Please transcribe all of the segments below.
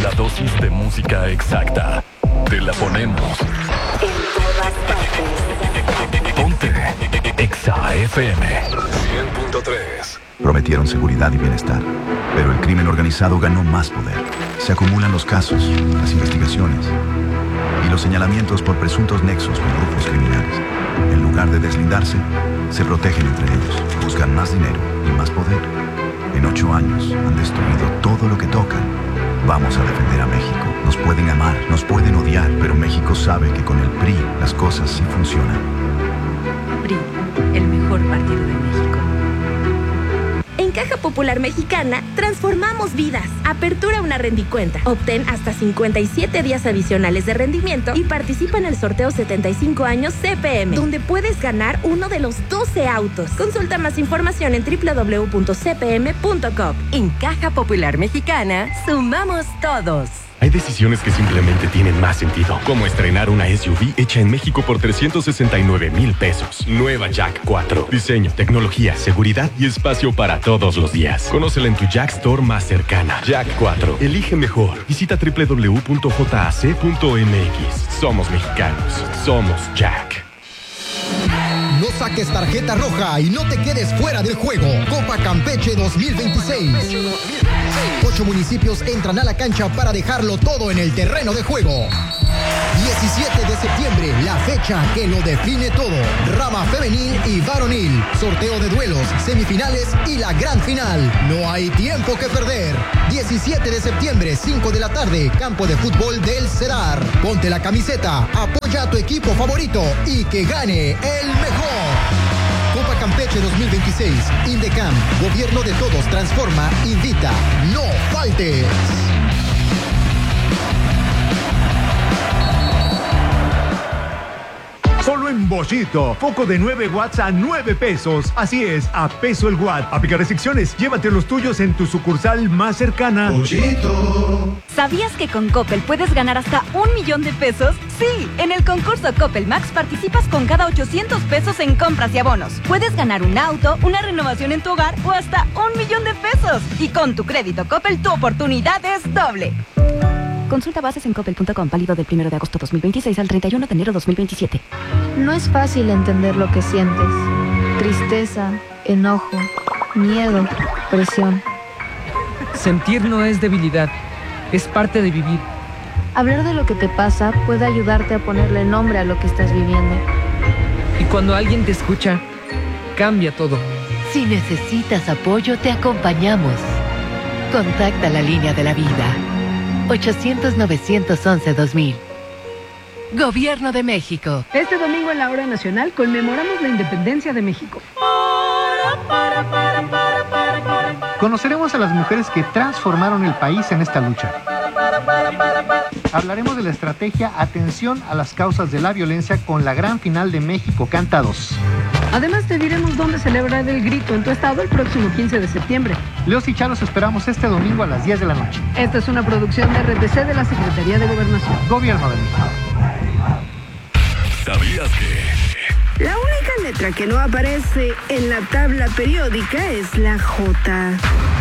La dosis de música exacta. Te la ponemos. En todas partes. Ponte Exa FM 100.3. Prometieron seguridad y bienestar, pero el crimen organizado ganó más poder. Se acumulan los casos, las investigaciones y los señalamientos por presuntos nexos con grupos criminales. En lugar de deslindarse, se protegen entre ellos, buscan más dinero y más poder. En 8 años han destruido todo lo que tocan. Vamos a defender a México. Nos pueden amar, nos pueden odiar, pero México sabe que con el PRI las cosas sí funcionan. PRI, el mejor partido de México. En Caja Popular Mexicana, transformamos vidas. Apertura una rendicuenta. Obtén hasta 57 días adicionales de rendimiento y participa en el sorteo 75 años CPM, donde puedes ganar uno de los 12 autos. Consulta más información en www.cpm.com. En Caja Popular Mexicana, sumamos todos. Hay decisiones que simplemente tienen más sentido, como estrenar una SUV hecha en México por 369,000 pesos. Nueva Jack 4. Diseño, tecnología, seguridad y espacio para todos los días. Conócela en tu Jack Store más cercana. Jack 4. Elige mejor. Visita www.jac.mx. Somos mexicanos. Somos Jack. No saques tarjeta roja y no te quedes fuera del juego. Copa Campeche 2026. 8 municipios entran a la cancha para dejarlo todo en el terreno de juego. 17 de septiembre, la fecha que lo define todo. Rama femenil y varonil. Sorteo de duelos, semifinales y la gran final. No hay tiempo que perder. 17 de septiembre, 5 de la tarde, campo de fútbol del Cedar. Ponte la camiseta, apoya a tu equipo favorito y que gane el mejor. Copa Campeche 2026. Indecam, Gobierno de Todos transforma, invita. No faltes. Solo en Boschito. Foco de 9 watts a 9 pesos. Así es, a peso el watt. Aplica restricciones. Llévate los tuyos en tu sucursal más cercana. Boschito. ¿Sabías que con Coppel puedes ganar hasta 1,000,000 de pesos? Sí, en el concurso Coppel Max participas con cada 800 pesos en compras y abonos. Puedes ganar un auto, una renovación en tu hogar o hasta 1,000,000 de pesos. Y con tu crédito Coppel, tu oportunidad es doble. Consulta bases en coppel.com, válido del 1 de agosto 2026 al 31 de enero 2027. No es fácil entender lo que sientes. Tristeza, enojo, miedo, presión. Sentir no es debilidad, es parte de vivir. Hablar de lo que te pasa puede ayudarte a ponerle nombre a lo que estás viviendo. Y cuando alguien te escucha, cambia todo. Si necesitas apoyo, te acompañamos. Contacta la línea de la vida. 800-911-2000. Gobierno de México. Este domingo en la Hora Nacional conmemoramos la independencia de México. Conoceremos a las mujeres que transformaron el país en esta lucha. Hablaremos de la estrategia Atención a las causas de la violencia con la gran final de México Canta 2. Además te diremos dónde celebrar el grito en tu estado el próximo 15 de septiembre. Leos y Chalos esperamos este domingo a las 10 de la noche. Esta es una producción de RTC de la Secretaría de Gobernación. Gobierno de México. ¿Sabías que? La única letra que no aparece en la tabla periódica es la J.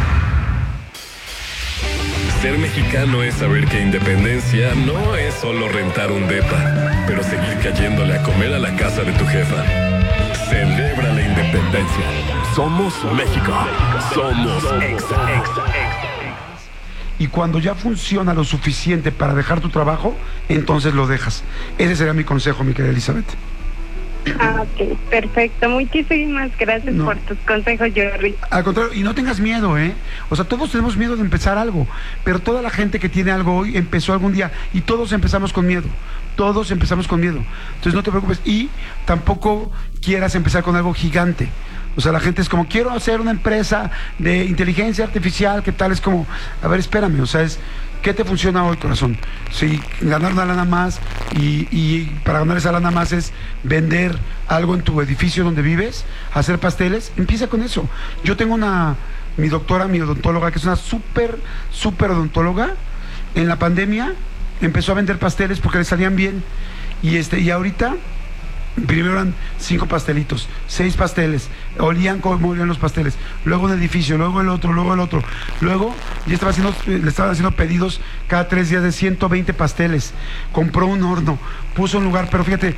Ser mexicano es saber que independencia no es solo rentar un depa, pero seguir cayéndole a comer a la casa de tu jefa. Celebra la independencia. Somos México. Somos Exa. Y cuando ya funciona lo suficiente para dejar tu trabajo, entonces lo dejas. Ese será mi consejo, mi querida Elizabeth. Ok, perfecto. Muchísimas gracias por tus consejos, Jerry. Al contrario, y no tengas miedo, ¿eh? O sea, todos tenemos miedo de empezar algo, pero toda la gente que tiene algo hoy empezó algún día y todos empezamos con miedo. Todos empezamos con miedo. Entonces no te preocupes y tampoco quieras empezar con algo gigante. O sea, la gente es como, quiero hacer una empresa de inteligencia artificial, ¿qué tal? Es como, a ver, espérame, o sea, ¿qué te funciona hoy, corazón? Si ganar una lana más y para ganar esa lana más es vender algo en tu edificio donde vives, hacer pasteles, empieza con eso. Yo tengo mi doctora, mi odontóloga, que es una súper odontóloga, en la pandemia empezó a vender pasteles porque le salían bien y ahorita primero eran 5 pastelitos, 6 pasteles, olían como olían los pasteles, luego un edificio, luego el otro, luego ya le estaban haciendo pedidos cada 3 días de 120 pasteles, compró un horno, puso un lugar, pero fíjate,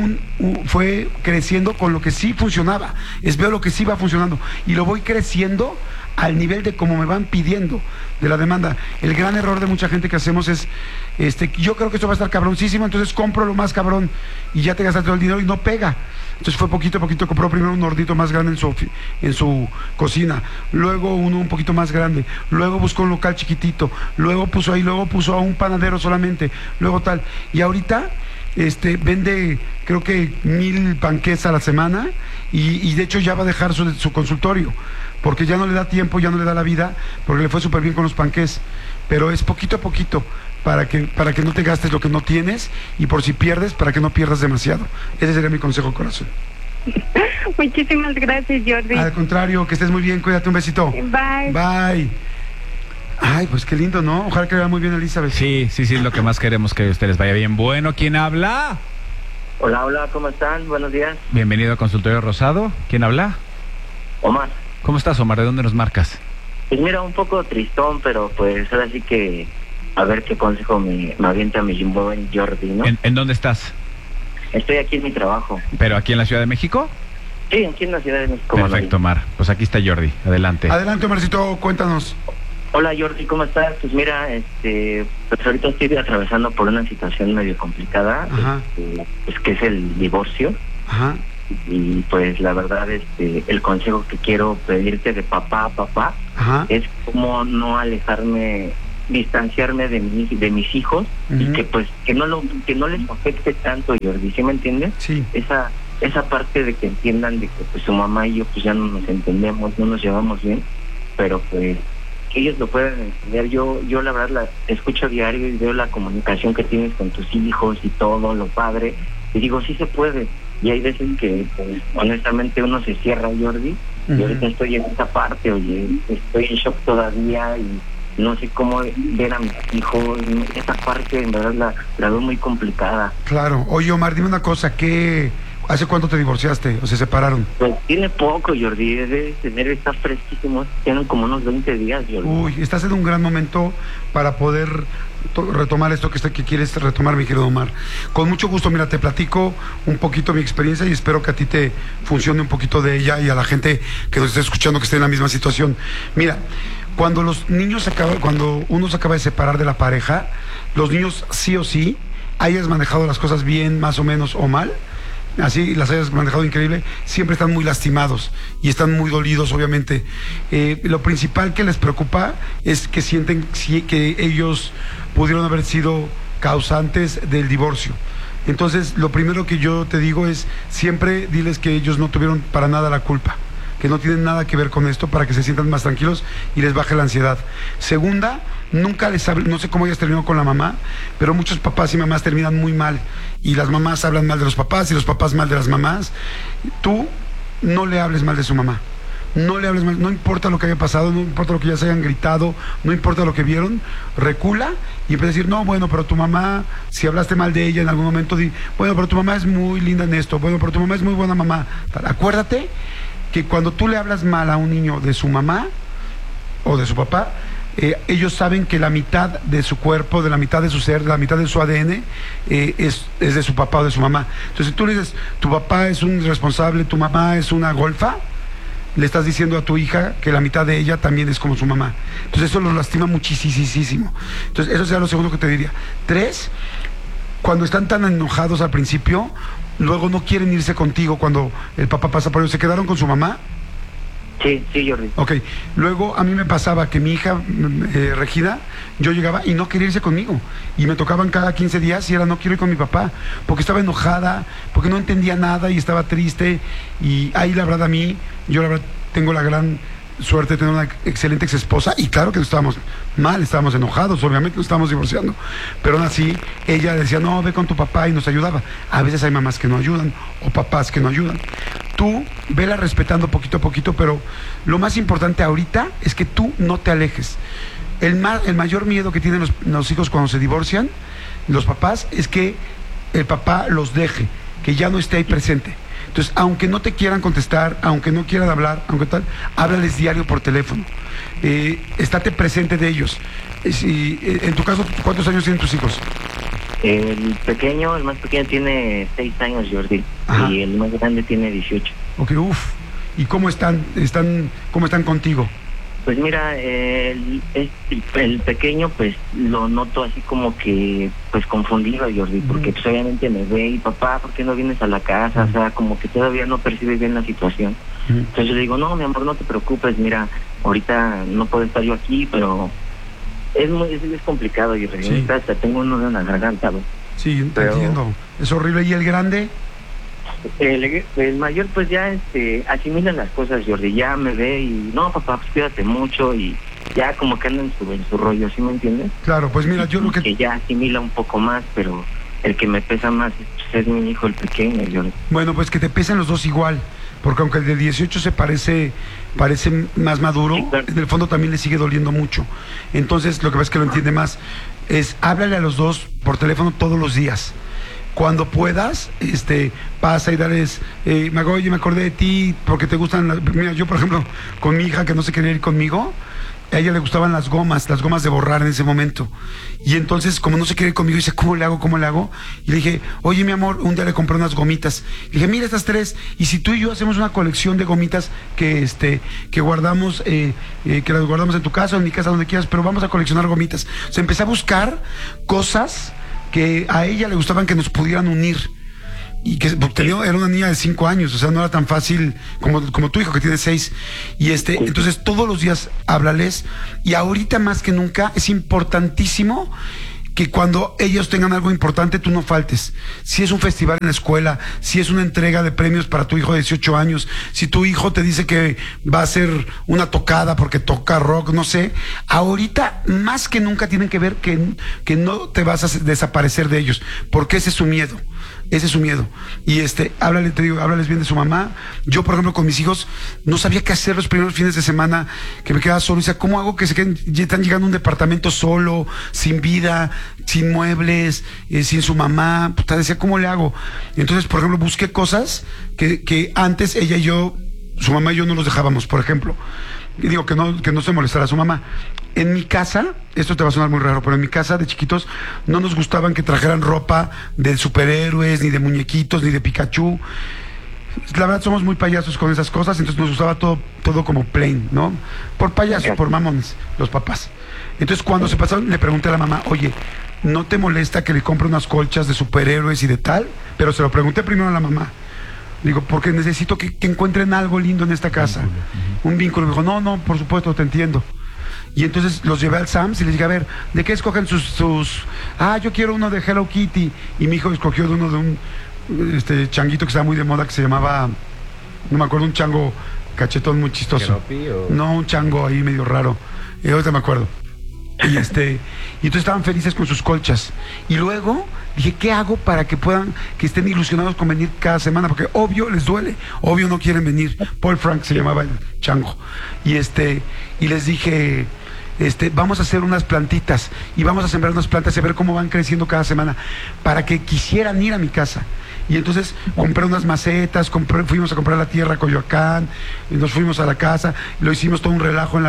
fue creciendo con lo que sí funcionaba, veo lo que sí va funcionando, y lo voy creciendo al nivel de como me van pidiendo de la demanda. El gran error de mucha gente que hacemos es, yo creo que esto va a estar cabroncísimo, entonces compro lo más cabrón y ya te gastas todo el dinero y no pega. Entonces fue poquito a poquito, compró primero un hornito más grande en su cocina, luego uno un poquito más grande, luego buscó un local chiquitito, luego puso a un panadero solamente, luego tal, y ahorita vende creo que 1,000 panqués a la semana y de hecho ya va a dejar su consultorio, porque ya no le da tiempo, ya no le da la vida, porque le fue súper bien con los panqués, pero es poquito a poquito, para que no te gastes lo que no tienes, y por si pierdes, para que no pierdas demasiado. Ese sería mi consejo, corazón. Muchísimas gracias, Jordi. Al contrario, que estés muy bien, cuídate, un besito. Bye. Bye. Ay, pues qué lindo, ¿no? Ojalá que le vaya muy bien, Elizabeth. Sí, es lo que más queremos, que a ustedes vaya bien. Bueno, ¿quién habla? Hola, ¿cómo están? Buenos días. Bienvenido a Consultorio Rosado. ¿Quién habla? Omar. ¿Cómo estás, Omar? ¿De dónde nos marcas? Pues mira, un poco tristón, pero pues ahora sí que a ver qué consejo me avienta mi buen Jordi, ¿no? ¿En dónde estás? Estoy aquí en mi trabajo. ¿Pero aquí en la Ciudad de México? Sí, aquí en la Ciudad de México. Perfecto, Omar. Pues aquí está Jordi. Adelante. Adelante, Omarcito, cuéntanos. Hola, Jordi, ¿cómo estás? Pues mira, pues ahorita estoy atravesando por una situación medio complicada, pues que es el divorcio. Ajá. Y pues la verdad, el consejo que quiero pedirte de papá a papá es cómo no alejarme, distanciarme de mis hijos, y que pues que no les afecte tanto, Jordi, ¿sí me entiendes? Sí. Esa parte de que entiendan de que pues su mamá y yo pues ya no nos entendemos, no nos llevamos bien, pero pues que ellos lo puedan entender. Yo la verdad escucho a diario y veo la comunicación que tienes con tus hijos y todo lo padre, y digo, sí se puede. Y hay veces que, pues, honestamente uno se cierra, Jordi, y ahorita estoy en esa parte, oye, estoy en shock todavía y no sé cómo ver a mis hijos. Esa parte, en verdad, la veo muy complicada. Claro. Oye, Omar, dime una cosa, ¿hace cuánto te divorciaste o se separaron? Pues tiene poco, Jordi, debe tener, está fresquísimo, tienen como unos 20 días, Jordi. Uy, estás en un gran momento para poder retomar esto que quieres retomar, mi querido Omar. Con mucho gusto, mira, te platico un poquito mi experiencia y espero que a ti te funcione un poquito de ella y a la gente que nos esté escuchando que esté en la misma situación. Mira, cuando uno se acaba de separar de la pareja, los niños sí o sí, hayas manejado las cosas bien, más o menos, o mal, así las hayas manejado increíble, siempre están muy lastimados y están muy dolidos, obviamente. Lo principal que les preocupa es que sienten que ellos pudieron haber sido causantes del divorcio. Entonces, lo primero que yo te digo es, siempre diles que ellos no tuvieron para nada la culpa, que no tienen nada que ver con esto, para que se sientan más tranquilos y les baje la ansiedad. Segunda, nunca les hablen, no sé cómo hayas terminado con la mamá, pero muchos papás y mamás terminan muy mal, y las mamás hablan mal de los papás y los papás mal de las mamás. Tú no le hables mal de su mamá, no le hables mal, no importa lo que haya pasado, no importa lo que ya se hayan gritado, no importa lo que vieron, recula y empieza a decir, no, bueno, pero tu mamá, si hablaste mal de ella en algún momento, bueno, pero tu mamá es muy linda en esto, bueno, pero tu mamá es muy buena mamá. Acuérdate que cuando tú le hablas mal a un niño de su mamá o de su papá, ellos saben que la mitad de su cuerpo, de la mitad de su ser, de la mitad de su ADN es de su papá o de su mamá. Entonces, si tú le dices, tu papá es un irresponsable, tu mamá es una golfa, le estás diciendo a tu hija que la mitad de ella también es como su mamá. Entonces eso lo lastima muchísimo. Entonces eso sería lo segundo que te diría. 3, cuando están tan enojados al principio, luego no quieren irse contigo cuando el papá pasa por ellos. ¿Se quedaron con su mamá? Sí, Jordi. Ok, luego a mí me pasaba que mi hija, Regina, yo llegaba y no quería irse conmigo, y me tocaban cada 15 días y era, no quiero ir con mi papá, porque estaba enojada, porque no entendía nada y estaba triste. Y ahí la verdad yo la verdad tengo la gran suerte de tener una excelente ex esposa, y claro que estábamos mal, estábamos enojados, obviamente nos estábamos divorciando, pero aún así ella decía, no, ve con tu papá, y nos ayudaba. A veces hay mamás que no ayudan o papás que no ayudan. Tú vela respetando poquito a poquito, pero lo más importante ahorita es que tú no te alejes. El mayor miedo que tienen los hijos cuando se divorcian, los papás, es que el papá los deje, que ya no esté ahí presente. Entonces, aunque no te quieran contestar, aunque no quieran hablar, aunque tal, háblales diario por teléfono. Estate presente de ellos. En tu caso, ¿cuántos años tienen tus hijos? El más pequeño tiene 6 años, Jordi. Ajá. Y el más grande tiene 18. Ok, ¿Y cómo están contigo? Pues mira, el pequeño pues lo noto así como que pues confundido, Jordi, porque pues obviamente me ve y papá, ¿por qué no vienes a la casa? O sea, como que todavía no percibe bien la situación. Entonces yo le digo, no, mi amor, no te preocupes, mira, ahorita no puedo estar yo aquí, pero es complicado, Jordi. Sí. Hasta tengo uno en la garganta, ¿no? Sí, te entiendo. Es horrible. ¿Y el grande? El mayor pues ya asimila las cosas, Jordi, ya me ve y no, papá, pues cuídate mucho y ya como que anda en su rollo, ¿sí me entiendes? Claro, pues mira, yo lo que ya asimila un poco más, pero el que me pesa más es mi hijo, el pequeño, Jordi. Bueno, pues que te pesen los dos igual, porque aunque el de 18 se parece más maduro, sí, claro, en el fondo también le sigue doliendo mucho. Entonces, lo que pasa es que lo entiende más, háblale a los dos por teléfono todos los días. Cuando puedas, pasa y dales, oye, me acordé de ti porque te gustan mira, yo por ejemplo, con mi hija que no se quería ir conmigo, a ella le gustaban las gomas de borrar en ese momento. Y entonces, como no se quiere ir conmigo, dice, ¿cómo le hago? Y le dije, oye, mi amor, un día le compré unas gomitas. Le dije, mira estas 3, y si tú y yo hacemos una colección de gomitas que guardamos, que las guardamos en tu casa o en mi casa, donde quieras, pero vamos a coleccionar gomitas. O sea, empecé a buscar cosas que a ella le gustaban que nos pudieran unir. Y que era una niña de 5 años, o sea, no era tan fácil como tu hijo que tiene 6. Y entonces todos los días háblales, y ahorita más que nunca es importantísimo que cuando ellos tengan algo importante tú no faltes. Si es un festival en la escuela, si es una entrega de premios para tu hijo de 18 años, si tu hijo te dice que va a hacer una tocada porque toca rock, no sé, ahorita más que nunca tienen que ver que no te vas a desaparecer de ellos, porque ese es su miedo. Y háblales bien de su mamá. Yo, por ejemplo, con mis hijos no sabía qué hacer los primeros fines de semana, que me quedaba solo. Y decía, ¿cómo hago que están llegando a un departamento solo, sin vida, sin muebles, sin su mamá? Decía, ¿cómo le hago? Y entonces, por ejemplo, busqué cosas que antes ella y yo, su mamá y yo no los dejábamos, por ejemplo. Y digo que no se molestara a su mamá. En mi casa, esto te va a sonar muy raro, pero en mi casa de chiquitos no nos gustaban que trajeran ropa de superhéroes, ni de muñequitos, ni de Pikachu. La verdad somos muy payasos con esas cosas, entonces nos gustaba todo como plain, ¿no? Por payasos, por mamones, los papás. Entonces cuando se pasaron, le pregunté a la mamá, oye, ¿no te molesta que le compre unas colchas de superhéroes y de tal? Pero se lo pregunté primero a la mamá. Digo, porque necesito que encuentren algo lindo en esta casa. Un vínculo. Me dijo, no, por supuesto, te entiendo. Y entonces los llevé al Sam's y les dije, a ver, ¿de qué escogen sus... yo quiero uno de Hello Kitty. Y mi hijo escogió de uno de un changuito que estaba muy de moda, que se llamaba, no me acuerdo, un chango cachetón muy chistoso. No, un chango ahí medio raro. Ahorita me acuerdo. Y entonces estaban felices con sus colchas. Y luego dije, ¿qué hago para que estén ilusionados con venir cada semana? Porque obvio les duele, obvio no quieren venir. Paul Frank se llamaba el chango. Y les dije, vamos a hacer unas plantitas y vamos a sembrar unas plantas y a ver cómo van creciendo cada semana, para que quisieran ir a mi casa. Y entonces compré unas macetas, fuimos a comprar la tierra a Coyoacán, y nos fuimos a la casa, lo hicimos todo un relajo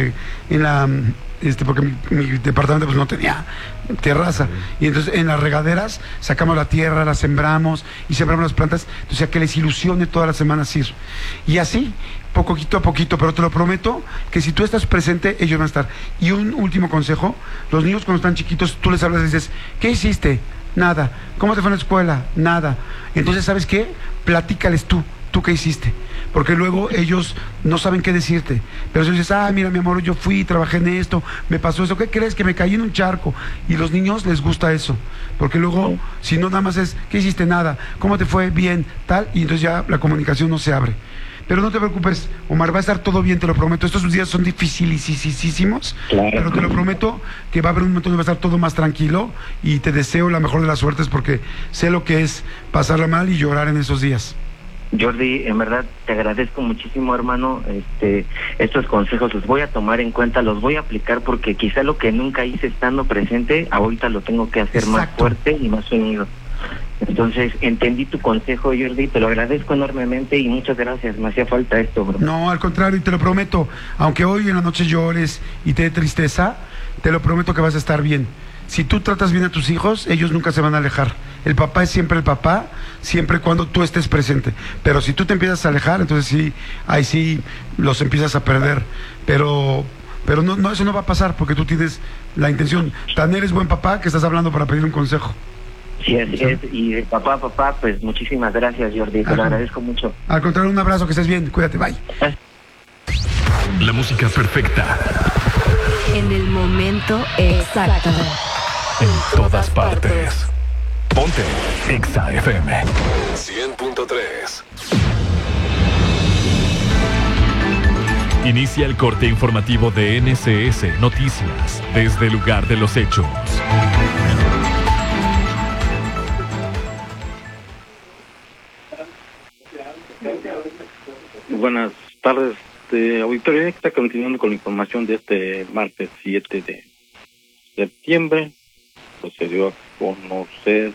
porque mi departamento pues no tenía terraza. Y entonces en las regaderas sacamos la tierra, la sembramos y sembramos las plantas, entonces a que les ilusione todas las semanas ir. Y así, poquito a poquito, pero te lo prometo que si tú estás presente, ellos van a estar. Y un último consejo, los niños cuando están chiquitos, tú les hablas y dices, ¿qué hiciste? Nada. ¿Cómo te fue en la escuela? Nada. Entonces, ¿sabes qué? Platícales tú qué hiciste. Porque luego ellos no saben qué decirte. Pero si dices, mira mi amor, yo fui, trabajé en esto, me pasó eso, ¿qué crees? Que me caí en un charco. Y los niños les gusta eso. Porque luego, si no nada más es, ¿qué hiciste? Nada. ¿Cómo te fue? Bien, tal. Y entonces ya la comunicación no se abre. Pero no te preocupes, Omar, va a estar todo bien, te lo prometo. Estos días son dificilísimos, pero te lo prometo que va a haber un momento donde va a estar todo más tranquilo, y te deseo la mejor de las suertes porque sé lo que es pasarla mal y llorar en esos días. Jordi, en verdad te agradezco muchísimo, hermano. Estos consejos los voy a tomar en cuenta, los voy a aplicar, porque quizá lo que nunca hice estando presente, ahorita lo tengo que hacer. Exacto. Más fuerte y más unido. Entonces, entendí tu consejo, Jordi, te lo agradezco enormemente y muchas gracias. Me hacía falta esto, bro. No, al contrario, y te lo prometo. Aunque hoy en la noche llores y te dé tristeza, te lo prometo que vas a estar bien. Si tú tratas bien a tus hijos, ellos nunca se van a alejar. El papá es siempre el papá, siempre y cuando tú estés presente. Pero si tú te empiezas a alejar, entonces sí, ahí sí los empiezas a perder. Pero no, eso no va a pasar porque tú tienes la intención. Tan eres buen papá que estás hablando para pedir un consejo. Sí, así es. Y papá, pues muchísimas gracias, Jordi. Te lo agradezco mucho. Al contrario, un abrazo, que estés bien. Cuídate, bye. La música perfecta. En el momento exacto. En todas partes. Ponte Exa FM 100.3. Inicia el corte informativo de NCS Noticias desde el lugar de los hechos. Buenas tardes, auditoría. Está continuando con la información de este martes 7 de septiembre. Pues se dio a conocer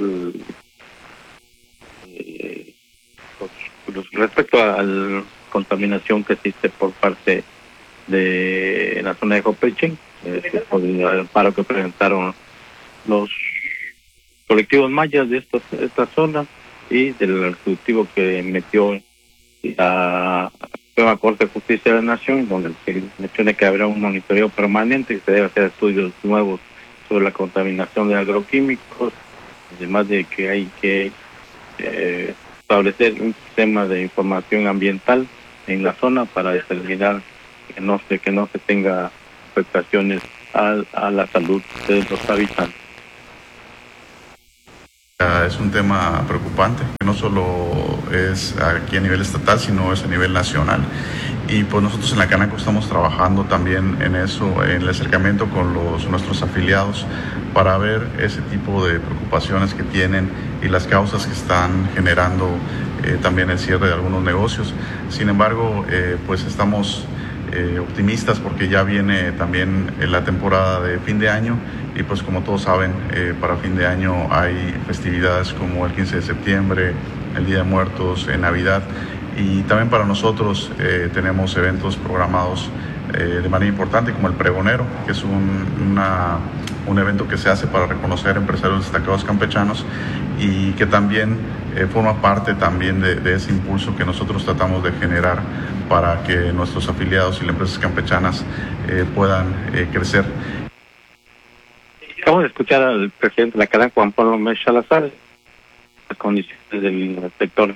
respecto a la contaminación que existe por parte de la zona de Jopeche, por el paro que presentaron los colectivos mayas de esta zona y del ejecutivo que metió la Suprema Corte de Justicia de la Nación, donde se menciona que habrá un monitoreo permanente y se debe hacer estudios nuevos sobre la contaminación de agroquímicos, además de que hay que establecer un sistema de información ambiental en la zona para determinar que no se tenga afectaciones a la salud de los habitantes. Es un tema preocupante, que no solo es aquí a nivel estatal, sino es a nivel nacional. Y pues nosotros en la Canaco estamos trabajando también en eso, en el acercamiento con nuestros afiliados para ver ese tipo de preocupaciones que tienen y las causas que están generando también el cierre de algunos negocios. Sin embargo, pues estamos optimistas porque ya viene también la temporada de fin de año y pues como todos saben, para fin de año hay festividades como el 15 de septiembre, el Día de Muertos, Navidad, y también para nosotros tenemos eventos programados de manera importante como el Pregonero, que es un evento que se hace para reconocer empresarios destacados campechanos y que también forma parte también de ese impulso que nosotros tratamos de generar para que nuestros afiliados y las empresas campechanas puedan crecer. Acabamos de escuchar al presidente de la Canaco, Juan Pablo Mex Salazar, las condiciones del sector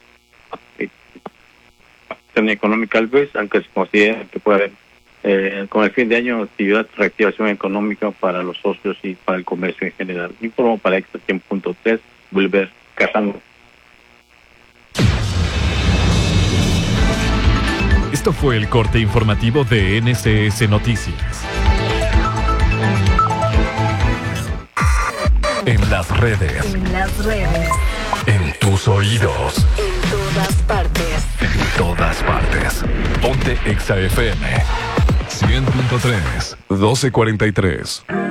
económica al vez, aunque se considera que puede haber con el fin de año actividad de reactivación económica para los socios y para el comercio en general. Informo para Extra 100.3, Wilber Casano. Esto fue el corte informativo de NCS Noticias. En las redes. En tus oídos. En todas partes. En todas partes. Ponte Exa FM 100.3, 12:43.